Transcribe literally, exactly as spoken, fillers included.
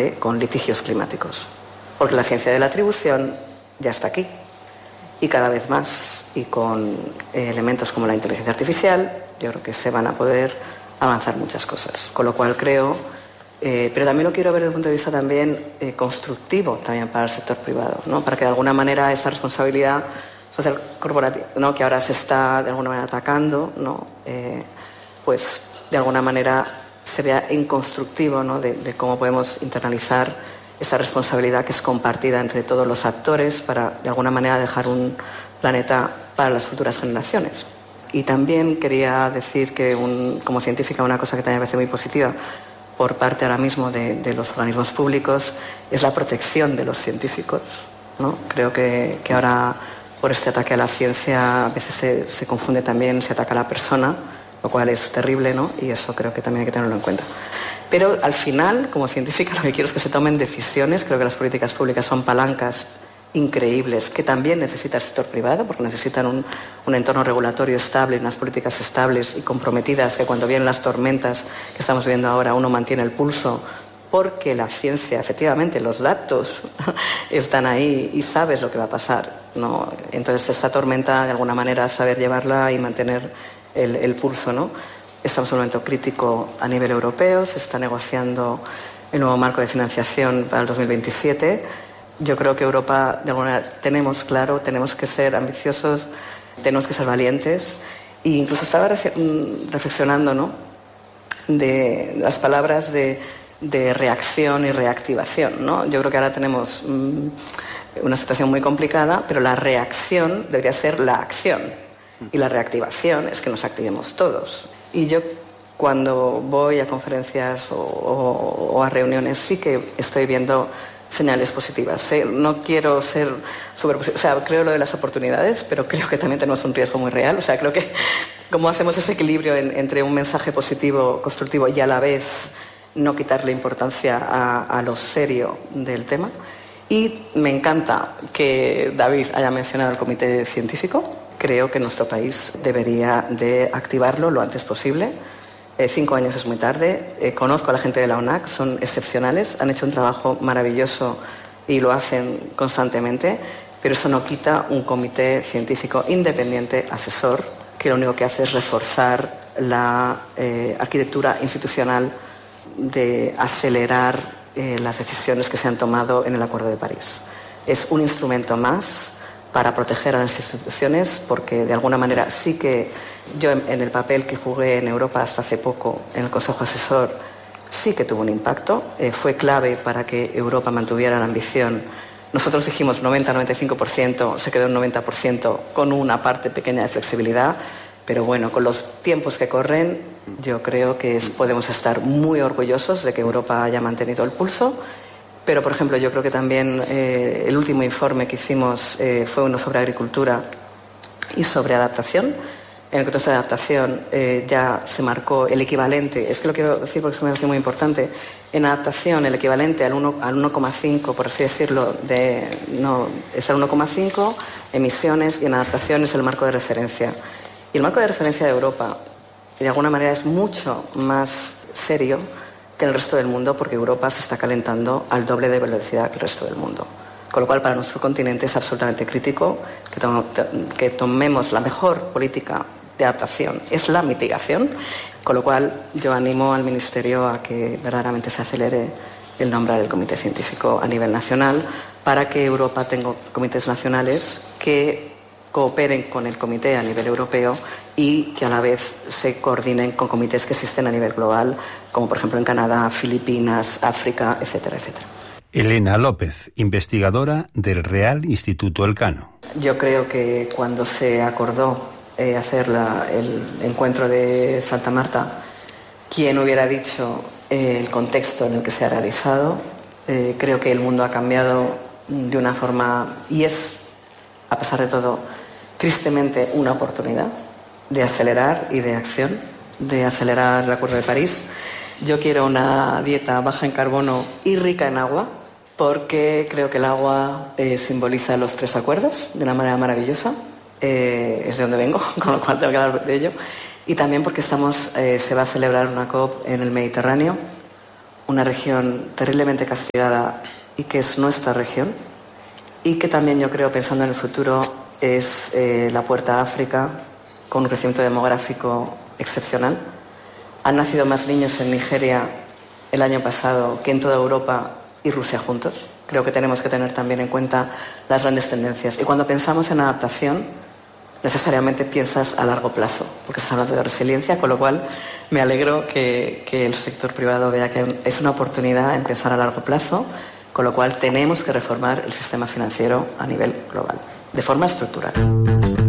acabe con litigios climáticos. Porque la ciencia de la atribución ya está aquí. Y cada vez más, y con eh, elementos como la inteligencia artificial, yo creo que se van a poder avanzar muchas cosas. Con lo cual creo, eh, pero también lo quiero ver desde el punto de vista también eh, constructivo también para el sector privado, ¿no? Para que de alguna manera esa responsabilidad social corporativa, ¿no?, que ahora se está de alguna manera atacando, ¿no?, eh, pues de alguna manera se vea en constructivo, ¿no?, de, de cómo podemos internalizar esa responsabilidad que es compartida entre todos los actores para de alguna manera dejar un planeta para las futuras generaciones. Y también quería decir que un, como científica una cosa que también me parece muy positiva por parte ahora mismo de, de los organismos públicos es la protección de los científicos, ¿no? Creo que, que ahora por este ataque a la ciencia a veces se, se confunde también, se ataca a la persona, lo cual es terrible, ¿no? Y eso creo que también hay que tenerlo en cuenta. Pero al final, como científica, lo que quiero es que se tomen decisiones. Creo que las políticas públicas son palancas increíbles que también necesita el sector privado, porque necesitan un, un entorno regulatorio estable, unas políticas estables y comprometidas, que cuando vienen las tormentas que estamos viendo ahora uno mantiene el pulso, porque la ciencia, efectivamente, los datos están ahí y sabes lo que va a pasar, ¿no? Entonces esta tormenta, de alguna manera, saber llevarla y mantener el, el pulso, ¿no? Estamos en un momento crítico a nivel europeo, se está negociando el nuevo marco de financiación para el dos mil veintisiete. Yo creo que Europa, de alguna manera, tenemos claro, tenemos que ser ambiciosos, tenemos que ser valientes. E incluso estaba reflexionando, ¿no?, de las palabras de, de reacción y reactivación, ¿no? Yo creo que ahora tenemos mmm, una situación muy complicada, pero la reacción debería ser la acción. Y la reactivación es que nos activemos todos. Y yo, cuando voy a conferencias o, o, o a reuniones, sí que estoy viendo señales positivas. ¿eh? No quiero ser súper positiva. O sea, creo lo de las oportunidades, pero creo que también tenemos un riesgo muy real. O sea, creo que cómo hacemos ese equilibrio en, entre un mensaje positivo, constructivo y a la vez no quitarle importancia a, a lo serio del tema. Y me encanta que David haya mencionado el comité científico. Creo que nuestro país debería de activarlo lo antes posible. Eh, cinco años es muy tarde. Eh, conozco a la gente de la O N A C, son excepcionales, han hecho un trabajo maravilloso y lo hacen constantemente, pero eso no quita un comité científico independiente, asesor, que lo único que hace es reforzar la eh, arquitectura institucional de acelerar eh, las decisiones que se han tomado en el Acuerdo de París. Es un instrumento más para proteger a las instituciones, porque de alguna manera sí que yo en el papel que jugué en Europa hasta hace poco en el Consejo Asesor sí que tuvo un impacto, eh, fue clave para que Europa mantuviera la ambición. Nosotros dijimos noventa a noventa y cinco por ciento, se quedó en noventa por ciento con una parte pequeña de flexibilidad, pero bueno, con los tiempos que corren yo creo que es, podemos estar muy orgullosos de que Europa haya mantenido el pulso. Pero, por ejemplo, yo creo que también eh, el último informe que hicimos eh, fue uno sobre agricultura y sobre adaptación. En el contexto de adaptación eh, ya se marcó el equivalente, es que lo quiero decir porque es me parece muy importante, en adaptación el equivalente al uno coma cinco, por así decirlo, de, no, es al uno coma cinco emisiones, y en adaptación es el marco de referencia. Y el marco de referencia de Europa, de alguna manera, es mucho más serio que en el resto del mundo, porque Europa se está calentando al doble de velocidad que el resto del mundo. Con lo cual, para nuestro continente es absolutamente crítico que, to que tomemos la mejor política de adaptación, es la mitigación. Con lo cual, yo animo al Ministerio a que verdaderamente se acelere el nombrar el comité científico a nivel nacional, para que Europa tenga comités nacionales que cooperen con el comité a nivel europeo y que a la vez se coordinen con comités que existen a nivel global, como por ejemplo en Canadá, Filipinas, África, etcétera, etcétera. Elena López, investigadora del Real Instituto Elcano. Yo creo que cuando se acordó eh, hacer la, el encuentro de Santa Marta, quien hubiera dicho eh, el contexto en el que se ha realizado, eh, creo que el mundo ha cambiado de una forma, y es, a pesar de todo, tristemente una oportunidad de acelerar y de acción, de acelerar el Acuerdo de París. Yo quiero una dieta baja en carbono y rica en agua, porque creo que el agua eh, simboliza los tres acuerdos de una manera maravillosa. Eh, es de donde vengo, con lo cual tengo que hablar de ello. Y también porque estamos, eh, se va a celebrar una COP en el Mediterráneo, una región terriblemente castigada y que es nuestra región, y que también yo creo, pensando en el futuro, es eh, la puerta a África, con un crecimiento demográfico excepcional. Han nacido más niños en Nigeria el año pasado que en toda Europa y Rusia juntos. Creo que tenemos que tener también en cuenta las grandes tendencias. Y cuando pensamos en adaptación, necesariamente piensas a largo plazo, porque estás hablando de resiliencia, con lo cual me alegro que, que el sector privado vea que es una oportunidad en pensar a largo plazo, con lo cual tenemos que reformar el sistema financiero a nivel global, de forma estructural.